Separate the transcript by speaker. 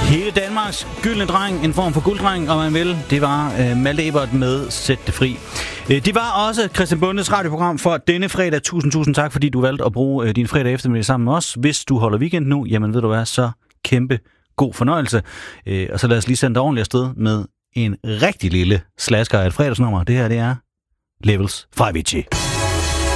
Speaker 1: Hele Danmarks gyldne dreng, en form for gulddreng, om man vil. Det var Malte Ebert med Sæt det fri. Det var også Christian Bondes radioprogram for denne fredag. Tusind tak, fordi du valgte at bruge din fredag eftermiddag sammen med os. Hvis du holder weekend nu, jamen ved du hvad, så kæmpe god fornøjelse. Og så lad os lige sende dig ordentligt afsted med en rigtig lille slasker af et fredagsnummer. Det her, det er Levels fra Avicii.